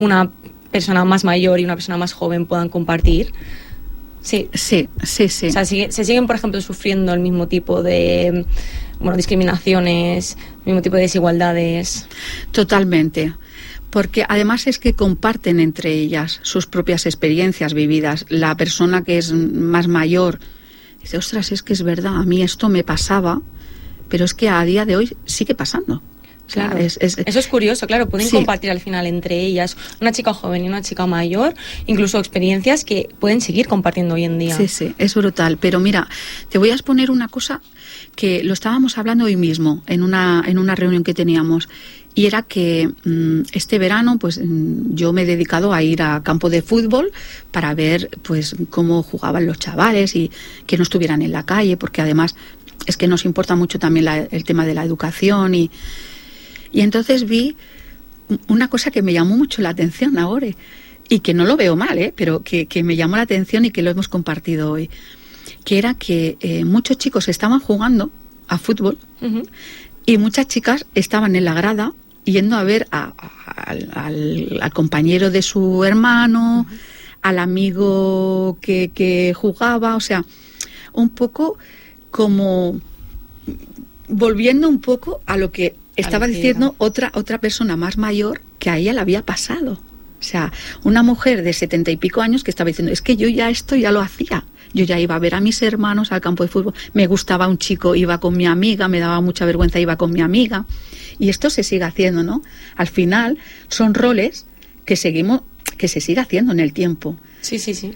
una persona más mayor y una persona más joven puedan compartir. Sí. Sí. O sea, se siguen, por ejemplo, sufriendo el mismo tipo de discriminaciones, el mismo tipo de desigualdades. Totalmente. Porque además es que comparten entre ellas sus propias experiencias vividas. La persona que es más mayor dice, ostras, es que es verdad, a mí esto me pasaba, pero es que a día de hoy sigue pasando. Claro, eso es curioso, claro, pueden compartir al final entre ellas, una chica joven y una chica mayor, incluso experiencias que pueden seguir compartiendo hoy en día. Sí, es brutal. Pero mira, te voy a exponer una cosa que lo estábamos hablando hoy mismo en una reunión que teníamos, y era que este verano pues yo me he dedicado a ir a campo de fútbol para ver pues cómo jugaban los chavales y que no estuvieran en la calle, porque además es que nos importa mucho también el tema de la educación y entonces vi una cosa que me llamó mucho la atención ahora, y que no lo veo mal, pero que me llamó la atención y que lo hemos compartido hoy, que era que muchos chicos estaban jugando a fútbol y muchas chicas estaban en la grada yendo a ver al compañero de su hermano, al amigo que jugaba, o sea, un poco como volviendo un poco a lo que estaba diciendo otra persona más mayor, que a ella le había pasado. O sea, una mujer de 70 y pico años que estaba diciendo, es que yo ya esto ya lo hacía. Yo ya iba a ver a mis hermanos al campo de fútbol, me gustaba un chico, iba con mi amiga, me daba mucha vergüenza, iba con mi amiga. Y esto se sigue haciendo, ¿no? Al final son roles que se sigue haciendo en el tiempo. Sí.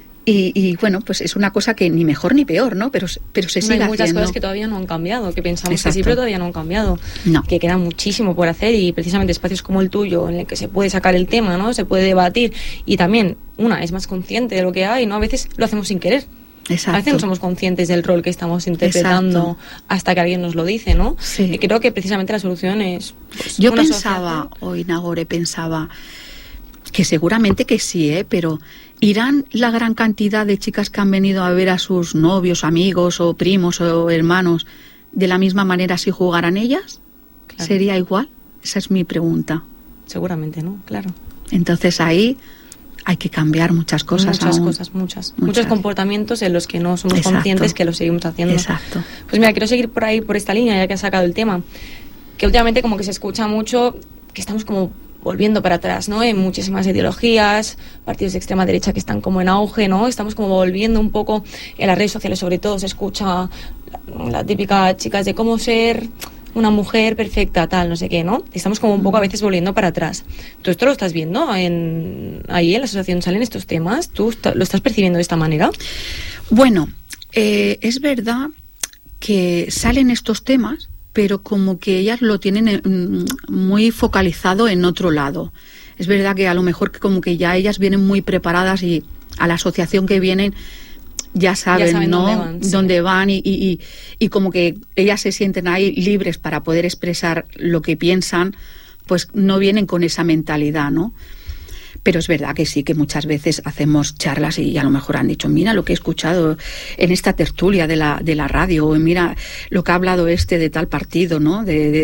Y bueno, pues es una cosa que ni mejor ni peor, ¿no? Pero se sigue haciendo. Hay muchas cosas que todavía no han cambiado, que pensamos que sí, pero todavía no han cambiado. No. Que queda muchísimo por hacer, y precisamente espacios como el tuyo, en el que se puede sacar el tema, ¿no? Se puede debatir, y también es más consciente de lo que hay, ¿no? A veces lo hacemos sin querer. Exacto. A veces no somos conscientes del rol que estamos interpretando hasta que alguien nos lo dice, ¿no? Sí. Y creo que precisamente la solución es... Pues, yo pensaba, hoy Nagore pensaba, que seguramente que sí, pero ¿irán la gran cantidad de chicas que han venido a ver a sus novios, amigos o primos o hermanos de la misma manera si jugaran ellas? Claro. ¿Sería igual? Esa es mi pregunta. Seguramente no, claro. Entonces ahí hay que cambiar muchas cosas. Muchos comportamientos en los que no somos conscientes, que lo seguimos haciendo. Exacto. Pues mira, quiero seguir por ahí, por esta línea, ya que has sacado el tema, que últimamente como que se escucha mucho que estamos como volviendo para atrás, ¿no? En muchísimas ideologías, partidos de extrema derecha que están como en auge, ¿no? Estamos como volviendo un poco, en las redes sociales sobre todo se escucha la típica chicas de cómo ser una mujer perfecta, tal, no sé qué, ¿no? Estamos como un poco a veces volviendo para atrás. ¿Tú esto lo estás viendo ahí en la asociación? ¿Salen estos temas? ¿Tú lo estás percibiendo de esta manera? Bueno, es verdad que salen estos temas, pero como que ellas lo tienen muy focalizado en otro lado. Es verdad que a lo mejor que como que ya ellas vienen muy preparadas y a la asociación que vienen ya saben ¿no? dónde van y como que ellas se sienten ahí libres para poder expresar lo que piensan, pues no vienen con esa mentalidad, ¿no? Pero es verdad que sí, que muchas veces hacemos charlas y a lo mejor han dicho, mira lo que he escuchado en esta tertulia de la radio, o mira lo que ha hablado de tal partido, ¿no?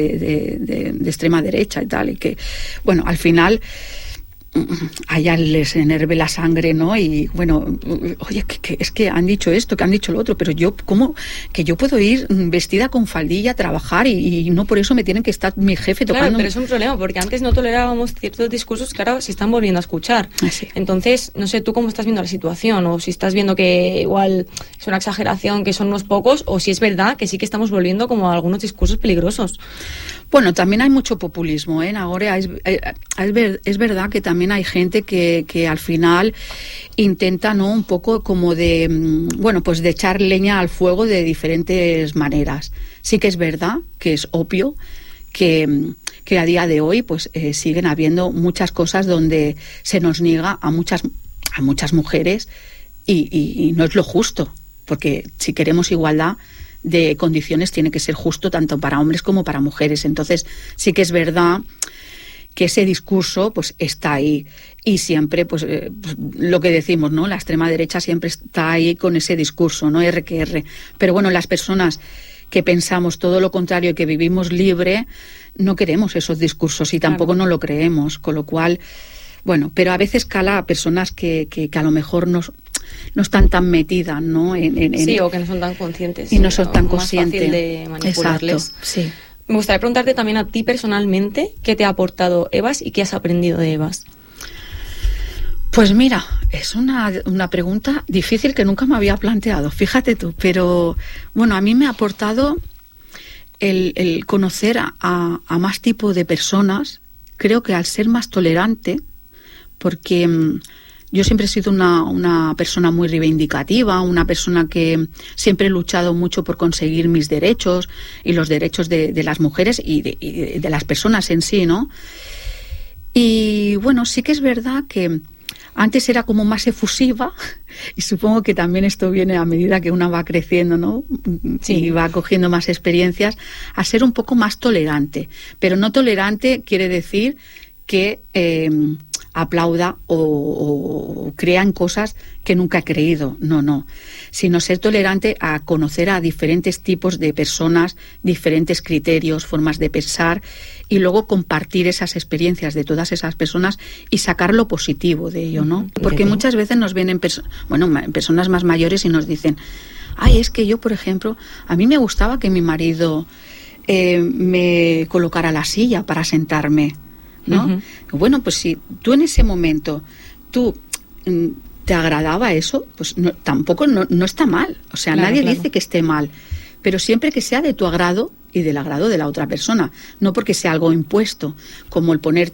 De extrema derecha y tal, y que, bueno, al final a ella les enerve la sangre, ¿no? Y bueno, oye, que es que han dicho esto, que han dicho lo otro, pero yo, ¿cómo que yo puedo ir vestida con faldilla a trabajar y no por eso me tienen que estar mi jefe tocando? Claro, pero es un problema, porque antes no tolerábamos ciertos discursos que ahora se están volviendo a escuchar. Sí. Entonces, no sé tú cómo estás viendo la situación, o si estás viendo que igual es una exageración, que son unos pocos, o si es verdad que sí que estamos volviendo como a algunos discursos peligrosos. Bueno, también hay mucho populismo, ahora es verdad que también hay gente que al final intenta, ¿no? Un poco como de, bueno, pues de echar leña al fuego de diferentes maneras. Sí que es verdad que es obvio que a día de hoy pues siguen habiendo muchas cosas donde se nos niega a muchas mujeres y no es lo justo, porque si queremos igualdad de condiciones tiene que ser justo tanto para hombres como para mujeres. Entonces sí que es verdad que ese discurso pues está ahí y siempre pues lo que decimos, ¿no? La extrema derecha siempre está ahí con ese discurso, ¿no? R que R. Pero bueno, las personas que pensamos todo lo contrario y que vivimos libre no queremos esos discursos y tampoco no lo creemos, con lo cual Bueno, pero a veces cala a personas que a lo mejor no están tan metidas, ¿no? Sí, o que no son tan conscientes. Y no son tan más conscientes. fácil de manipularles. Exacto, sí. Me gustaría preguntarte también a ti personalmente qué te ha aportado EVAS y qué has aprendido de EVAS. Pues mira, es una pregunta difícil que nunca me había planteado, fíjate tú, pero bueno, a mí me ha aportado el conocer a más tipo de personas. Creo que al ser más tolerante, porque yo siempre he sido una persona muy reivindicativa, una persona que siempre he luchado mucho por conseguir mis derechos y los derechos de las mujeres y de las personas en sí, ¿no? Y bueno, sí que es verdad que antes era como más efusiva, y supongo que también esto viene a medida que una va creciendo, ¿no? Sí. Y va cogiendo más experiencias, a ser un poco más tolerante. Pero no tolerante quiere decir que aplauda o crea en cosas que nunca he creído. No. Sino ser tolerante a conocer a diferentes tipos de personas, diferentes criterios, formas de pensar, y luego compartir esas experiencias de todas esas personas y sacar lo positivo de ello, ¿no? Porque muchas veces nos vienen personas más mayores y nos dicen: ay, es que yo, por ejemplo, a mí me gustaba que mi marido me colocara la silla para sentarme, ¿no? Uh-huh. Bueno, pues si tú en ese momento te agradaba eso, pues tampoco está mal. O sea, claro, nadie dice que esté mal, pero siempre que sea de tu agrado y del agrado de la otra persona, no porque sea algo impuesto, como el ponerte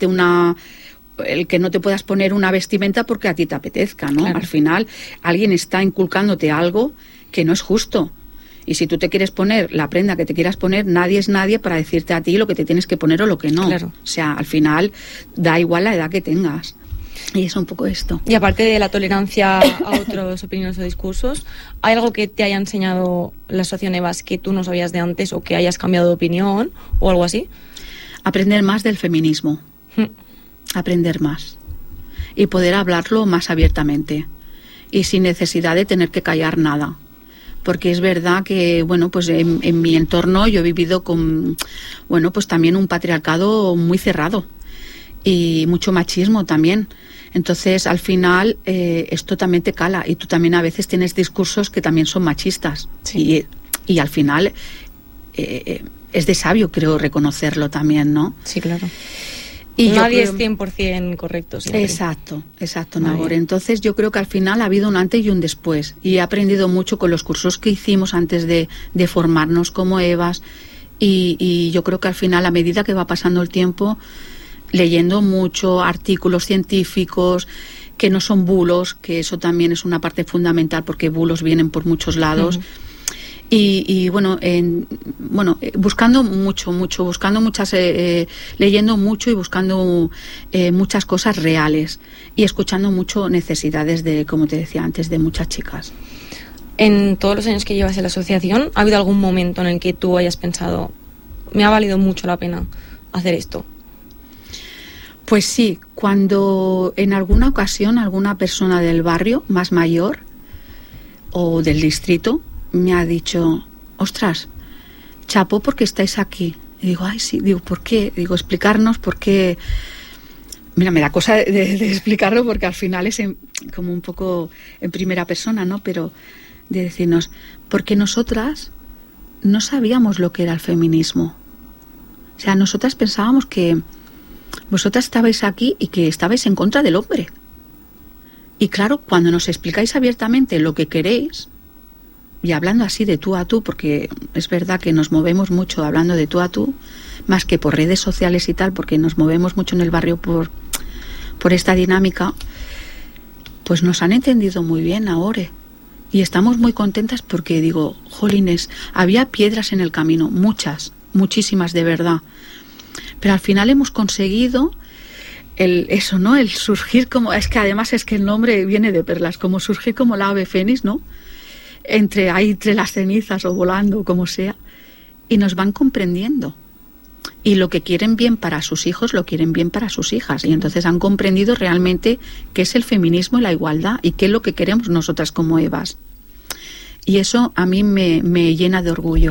el que no te puedas poner una vestimenta porque a ti te apetezca, ¿no? Claro. Al final alguien está inculcándote algo que no es justo. Y si tú te quieres poner la prenda que te quieras poner, nadie es nadie para decirte a ti lo que te tienes que poner o lo que no. Claro. O sea, al final da igual la edad que tengas. Y es un poco esto. Y aparte de la tolerancia a otras opiniones o discursos, ¿hay algo que te haya enseñado la asociación EVAS que tú no sabías de antes o que hayas cambiado de opinión o algo así? Aprender más del feminismo. Aprender más. Y poder hablarlo más abiertamente. Y sin necesidad de tener que callar nada. Porque es verdad que, bueno, pues en mi entorno yo he vivido con, bueno, pues también un patriarcado muy cerrado y mucho machismo también. Entonces, al final, esto también te cala y tú también a veces tienes discursos que también son machistas. Sí. Y al final es de sabio, creo, reconocerlo también, ¿no? Sí, claro. Y nadie es 100% correcto siempre. Exacto, Nagore. Entonces yo creo que al final ha habido un antes y un después. Y he aprendido mucho con los cursos que hicimos antes de formarnos como EVAS. Y yo creo que al final, a medida que va pasando el tiempo, leyendo mucho artículos científicos, que no son bulos, que eso también es una parte fundamental porque bulos vienen por muchos lados. Uh-huh. Y buscando mucho, buscando muchas, leyendo mucho y buscando muchas cosas reales y escuchando mucho necesidades de, como te decía antes, de muchas chicas. En todos los años que llevas en la asociación, ¿ha habido algún momento en el que tú hayas pensado, me ha valido mucho la pena hacer esto? Pues sí, cuando en alguna ocasión alguna persona del barrio más mayor o del distrito me ha dicho, ostras, chapó porque estáis aquí. Y digo, ay, sí, digo, ¿por qué? Digo, explicarnos por qué. Mira, me da cosa de explicarlo porque al final es como un poco en primera persona, ¿no? Pero de decirnos, porque nosotras no sabíamos lo que era el feminismo. O sea, nosotras pensábamos que vosotras estabais aquí y que estabais en contra del hombre. Y claro, cuando nos explicáis abiertamente lo que queréis, y hablando así de tú a tú, porque es verdad que nos movemos mucho hablando de tú a tú, más que por redes sociales y tal, porque nos movemos mucho en el barrio por esta dinámica, pues nos han entendido muy bien ahora. Y estamos muy contentas porque digo, jolines, había piedras en el camino, muchísimas de verdad. Pero al final hemos conseguido el surgir como, es que además es que el nombre viene de perlas, como surgir como la ave fénix, ¿no? Entre las cenizas o volando, como sea, y nos van comprendiendo. Y lo que quieren bien para sus hijos, lo quieren bien para sus hijas. Y entonces han comprendido realmente qué es el feminismo y la igualdad y qué es lo que queremos nosotras como EVAS. Y eso a mí me llena de orgullo.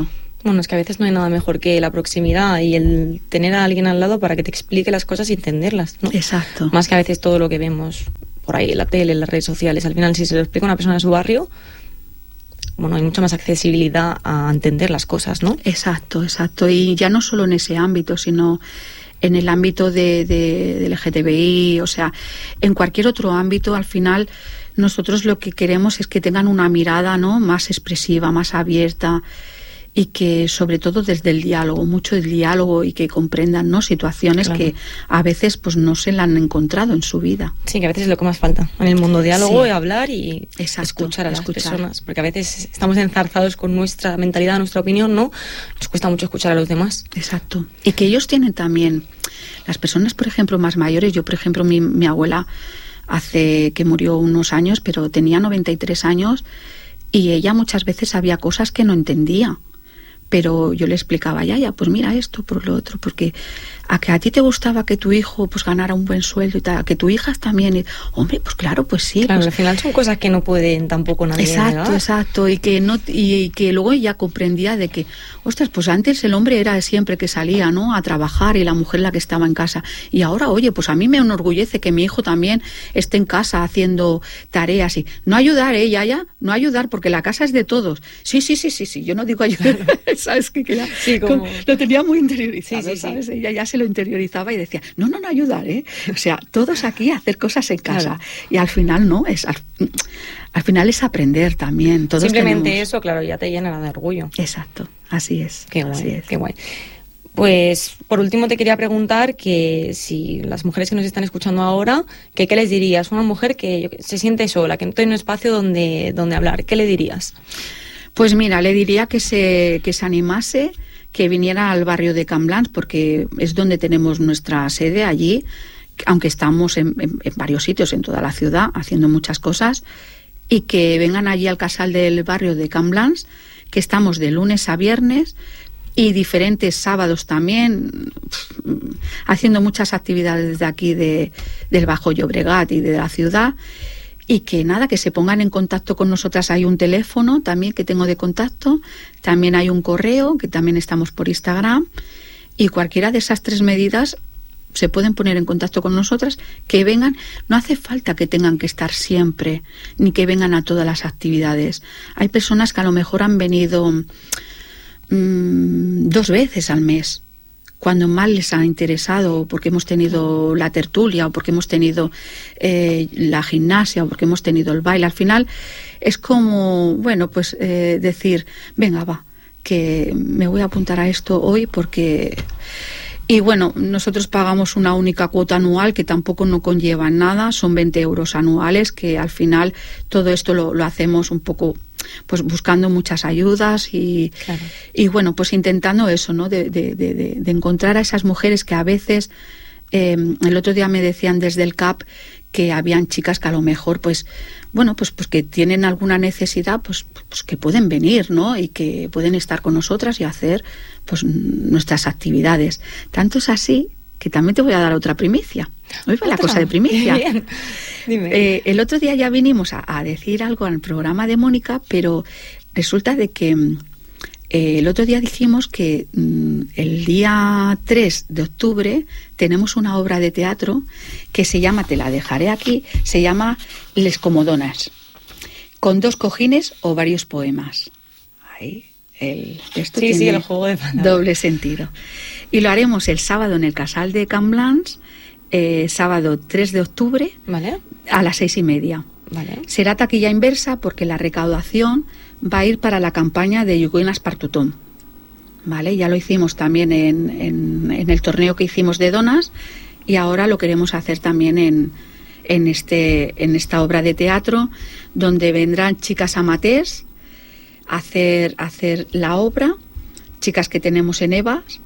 Bueno, es que a veces no hay nada mejor que la proximidad y el tener a alguien al lado para que te explique las cosas y entenderlas, ¿no? Exacto. Más que a veces todo lo que vemos por ahí en la tele, en las redes sociales. Al final, si se lo explica a una persona de su barrio, bueno, hay mucha más accesibilidad a entender las cosas, ¿no? Exacto, exacto. Y ya no solo en ese ámbito, sino en el ámbito del LGTBI, o sea, en cualquier otro ámbito, al final nosotros lo que queremos es que tengan una mirada, ¿no?, más expresiva, más abierta, y que sobre todo desde el diálogo, mucho el diálogo, y que comprendan, ¿no?, situaciones que a veces pues no se la han encontrado en su vida. Sí, que a veces es lo que más falta en el mundo, diálogo, y hablar y escuchar a las personas, porque a veces estamos enzarzados con nuestra mentalidad, nuestra opinión, ¿no? Nos cuesta mucho escuchar a los demás. Exacto. Y que ellos tienen también, las personas, por ejemplo, más mayores, yo, por ejemplo, mi abuela hace que murió unos años, pero tenía 93 años, y ella muchas veces había cosas que no entendía. Pero yo le explicaba, ya, pues mira esto, por lo otro, porque a ti te gustaba que tu hijo pues ganara un buen sueldo y tal, que tu hija también, y, hombre, pues claro, pues sí. Claro, pues, al final son cosas que no pueden tampoco nadie negar. Exacto, y que luego ella comprendía de que, ostras, pues antes el hombre era siempre que salía, ¿no?, a trabajar, y la mujer la que estaba en casa, y ahora, oye, pues a mí me enorgullece que mi hijo también esté en casa haciendo tareas, y no ayudar, ya, no ayudar, porque la casa es de todos. Sí, yo no digo ayudar, ¿sabes? Que sí, como... lo tenía muy interiorizado, sí. ¿sabes? Ella ya se lo interiorizaba y decía, no ayudar, ¿eh? O sea, todos aquí a hacer cosas en casa. Claro. Y al final, ¿no? Al final es aprender también. Todos simplemente tenemos... eso, claro, ya te llena de orgullo. Exacto, así es. Qué guay, qué guay. Pues, por último, te quería preguntar que si las mujeres que nos están escuchando ahora, ¿qué les dirías? Una mujer que se siente sola, que no tiene un espacio donde hablar, ¿qué le dirías? Pues mira, le diría que se animase, que viniera al barrio de Can Blancs, porque es donde tenemos nuestra sede allí, aunque estamos en varios sitios en toda la ciudad haciendo muchas cosas, y que vengan allí al casal del barrio de Can Blancs, que estamos de lunes a viernes y diferentes sábados también, haciendo muchas actividades de aquí del Bajo Llobregat y de la ciudad. Y que nada, que se pongan en contacto con nosotras. Hay un teléfono también que tengo de contacto, también hay un correo, que también estamos por Instagram, y cualquiera de esas 3 medidas se pueden poner en contacto con nosotras, que vengan. No hace falta que tengan que estar siempre, ni que vengan a todas las actividades. Hay personas que a lo mejor han venido 2 veces al mes, cuando más les ha interesado, porque hemos tenido la tertulia, o porque hemos tenido la gimnasia, o porque hemos tenido el baile. Al final es como, bueno, pues decir, venga, va, que me voy a apuntar a esto hoy porque... Y bueno, nosotros pagamos una única cuota anual, que tampoco no conlleva nada, son 20 euros anuales, que al final todo esto lo hacemos un poco pues buscando muchas ayudas y bueno, pues intentando eso, ¿no? De encontrar a esas mujeres que a veces, el otro día me decían desde el CAP que habían chicas que a lo mejor pues que tienen alguna necesidad, pues que pueden venir, ¿no? Y que pueden estar con nosotras y hacer pues nuestras actividades. Tanto es así que también te voy a dar otra primicia. Hoy va la cosa de primicia. Bien. Dime. El otro día ya vinimos a decir algo al programa de Mónica, pero resulta de que el otro día dijimos que el día 3 de octubre tenemos una obra de teatro que se llama, te la dejaré aquí, se llama Les Comodonas, con 2 cojines o varios poemas. Ahí, esto tiene el juego de palabras. Doble sentido. Y lo haremos el sábado en el Casal de Can Blancs, sábado 3 de octubre, ¿vale?, a las 6:30. Vale. Será taquilla inversa porque la recaudación va a ir para la campaña de Yuguenas Partutón. ¿Vale? Ya lo hicimos también en el torneo que hicimos de donas, y ahora lo queremos hacer también en esta obra de teatro, donde vendrán chicas amateurs a hacer la obra, chicas que tenemos en EVAS,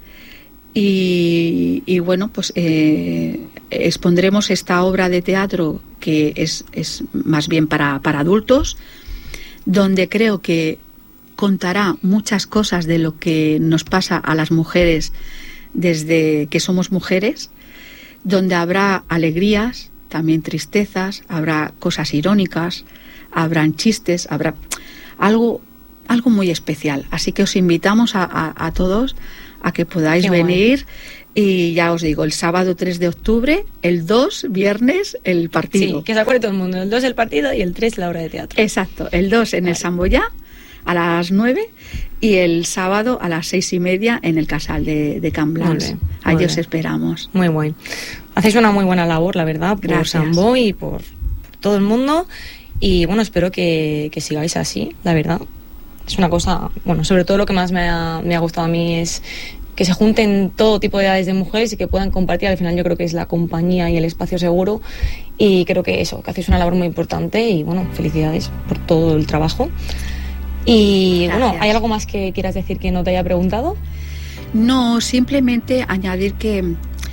y bueno, pues expondremos esta obra de teatro que es más bien para adultos, donde creo que contará muchas cosas de lo que nos pasa a las mujeres desde que somos mujeres, donde habrá alegrías, también tristezas, habrá cosas irónicas, habrán chistes, habrá algo algo muy especial. Así que os invitamos a todos a que podáis venir. Y ya os digo, el sábado 3 de octubre, el 2, viernes, el partido. Sí, que se acuerde todo el mundo. El 2 el partido y el 3 la obra de teatro. Exacto, el 2 en el Sant Boià a las 9 y el sábado a las 6:30 en el Casal de Can Blans. Allí os esperamos. Muy bueno. Hacéis una muy buena labor, la verdad, por Sant Boi y por todo el mundo. Y bueno, espero que sigáis así, la verdad. Es una cosa, bueno, sobre todo lo que más me ha gustado a mí es que se junten todo tipo de edades de mujeres y que puedan compartir. Al final yo creo que es la compañía y el espacio seguro, y creo que eso, que hacéis una labor muy importante y bueno, felicidades por todo el trabajo. Y gracias. Bueno, ¿hay algo más que quieras decir que no te haya preguntado? No, simplemente añadir que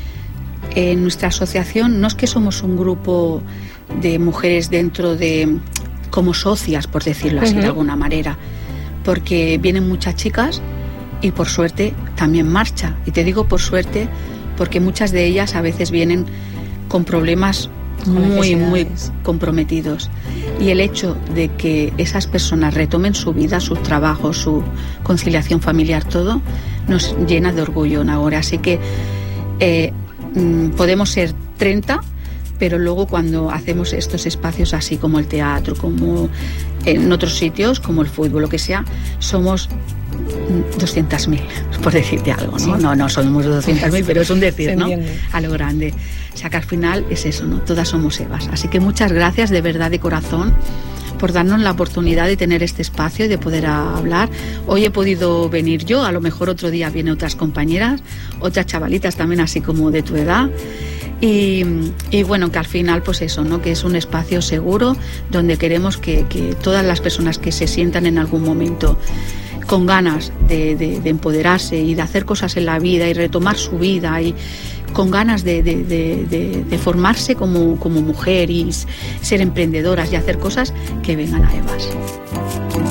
en nuestra asociación no es que somos un grupo de mujeres dentro de, como socias, por decirlo así, de alguna manera, porque vienen muchas chicas y por suerte también marcha. Y te digo por suerte porque muchas de ellas a veces vienen con problemas muy comprometidos. Y el hecho de que esas personas retomen su vida, su trabajo, su conciliación familiar, todo, nos llena de orgullo, Nagore. Así que podemos ser 30, pero luego cuando hacemos estos espacios así como el teatro, como en otros sitios, como el fútbol, lo que sea, somos 200.000, por decirte algo, ¿no? Sí. No somos 200.000, pero es un decir, ¿no? A lo grande. O sea que al final es eso, ¿no? Todas somos Evas. Así que muchas gracias de verdad, de corazón, por darnos la oportunidad de tener este espacio y de poder hablar. Hoy he podido venir yo, a lo mejor otro día vienen otras compañeras, otras chavalitas también así como de tu edad. Y bueno, que al final pues eso, ¿no? Que es un espacio seguro donde queremos que todas las personas que se sientan en algún momento con ganas de empoderarse y de hacer cosas en la vida y retomar su vida y con ganas de formarse como mujer y ser emprendedoras y hacer cosas, que vengan a Evas.